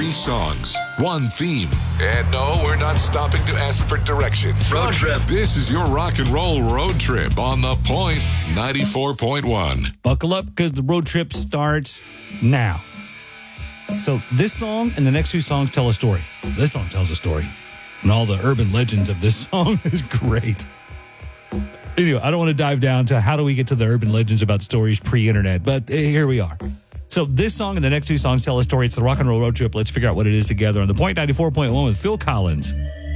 3 songs, 1 theme. And no, we're not stopping to ask for directions. Road trip. This is your rock and roll road trip on The Point 94.1. Buckle up because the road trip starts now. So this song and the next 2 songs tell a story. This song tells a story. And all the urban legends of this song is great. Anyway, I don't want to dive down to how do we get to the urban legends about stories pre-internet, but here we are. So this song and the next 2 songs tell a story. It's the rock and roll road trip. Let's figure out what it is together on The Point 94.1 with Phil Collins.